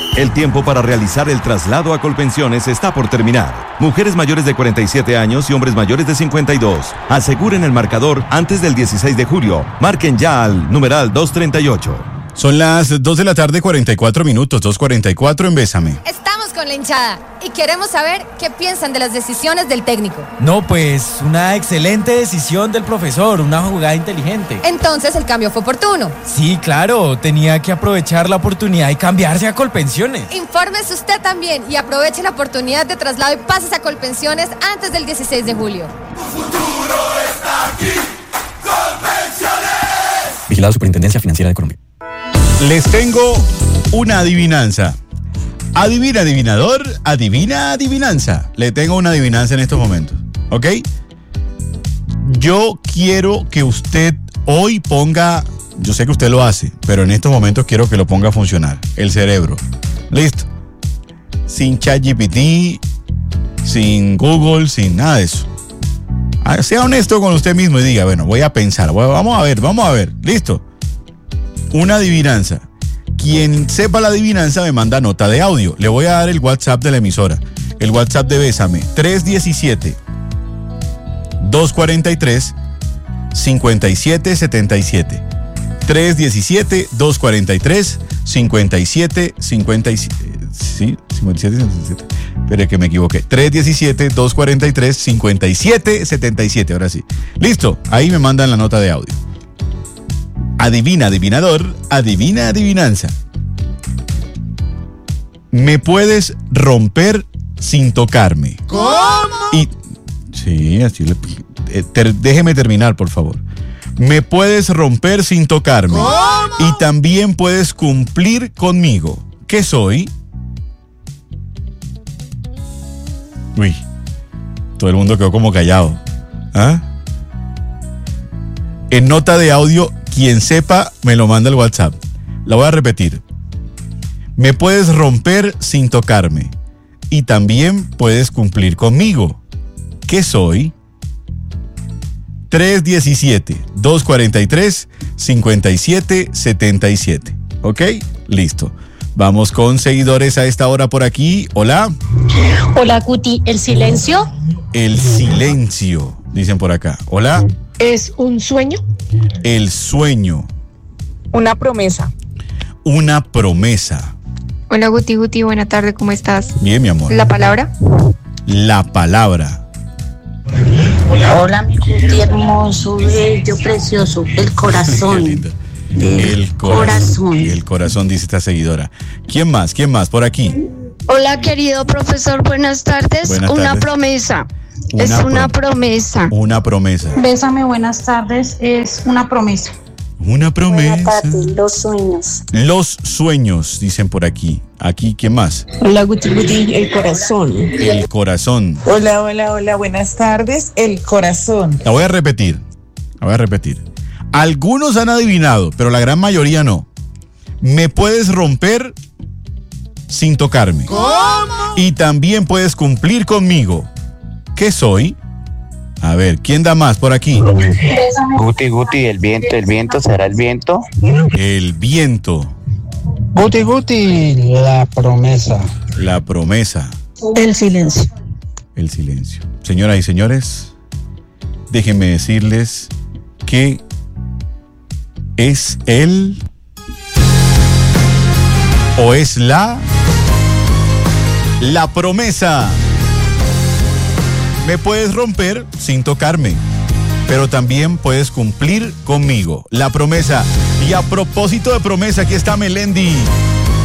El tiempo para realizar el traslado a Colpensiones está por terminar. Mujeres mayores de 47 años y hombres mayores de 52. Aseguren el marcador antes del 16 de julio. Marquen ya al numeral 238. Son las 2 de la tarde, 44 minutos, 2:44 en Bésame. Estamos con la hinchada y queremos saber qué piensan de las decisiones del técnico. No, pues una excelente decisión del profesor, una jugada inteligente. Entonces el cambio fue oportuno. Sí, claro, tenía que aprovechar la oportunidad y cambiarse a Colpensiones. Infórmese usted también y aproveche la oportunidad de traslado y pases a Colpensiones antes del 16 de julio. Tu futuro está aquí, Colpensiones. Vigilado Superintendencia Financiera de Colombia. Les tengo una adivinanza. Adivina, adivinador, adivina, adivinanza. Le tengo una adivinanza en estos momentos, ¿ok? Yo quiero que usted hoy ponga, yo sé que usted lo hace, pero en estos momentos quiero que lo ponga a funcionar, el cerebro. ¿Listo? Sin ChatGPT, sin Google, sin nada de eso. Sea honesto con usted mismo y diga, bueno, voy a pensar, vamos a ver, ¿listo? Una adivinanza. Quien sepa la adivinanza me manda nota de audio. Le voy a dar el WhatsApp de la emisora. El WhatsApp de Bésame. 317-243-5777. 317-243-5777. Sí, 5777. Espere que me equivoqué. 317-243-5777. Ahora sí. Listo. Ahí me mandan la nota de audio. Adivina, adivinador, adivina, adivinanza. ¿Me puedes romper sin tocarme? ¿Cómo? Sí, así le... déjeme terminar, por favor. ¿Me puedes romper sin tocarme? ¿Cómo? Y también puedes cumplir conmigo. ¿Qué soy? Uy, todo el mundo quedó como callado. ¿Ah? En nota de audio, quien sepa, me lo manda al WhatsApp. La voy a repetir. Me puedes romper sin tocarme. Y también puedes cumplir conmigo. ¿Qué soy? 317-243-5777. ¿Ok? Listo. Vamos con seguidores a esta hora por aquí. Hola. Hola, Guti. ¿El silencio? El silencio, dicen por acá. Hola. ¿Es un sueño? El sueño. Una promesa. Una promesa. Hola Guti, buena tarde, ¿cómo estás? Bien, mi amor. ¿La palabra? La palabra. Hola, mi Guti hermoso, bello, precioso, el corazón. El corazón. El corazón, dice esta seguidora. ¿Quién más? Por aquí. Hola, querido profesor, buenas tardes. Buenas una tardes. Promesa. Es una promesa. Una promesa. Bésame, buenas tardes, es una promesa. Una promesa. Buenas tardes, los sueños. Los sueños, dicen por aquí. Aquí, ¿quién más? Hola, Guti, el corazón. El corazón. Hola, buenas tardes, el corazón. La voy a repetir. Algunos han adivinado, pero la gran mayoría no. Me puedes romper sin tocarme. ¿Cómo? Y también puedes cumplir conmigo. ¿Qué soy? A ver, ¿quién da más por aquí? Guti, el viento, ¿será el viento? El viento. Guti, la promesa. La promesa. El silencio. El silencio. Señoras y señores, déjenme decirles que es el o es la promesa. Me puedes romper sin tocarme, pero también puedes cumplir conmigo. La promesa. Y a propósito de promesa, aquí está Melendi.